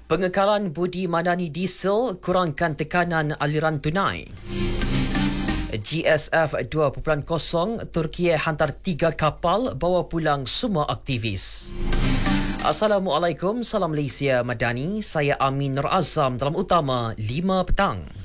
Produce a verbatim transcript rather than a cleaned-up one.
Pengekalan Budi Madani Diesel kurangkan tekanan aliran tunai. G S F dua titik kosong, Turki hantar tiga kapal bawa pulang semua aktivis. Assalamualaikum, salam Malaysia Madani. Saya Amin Nur Azam dalam utama lima petang.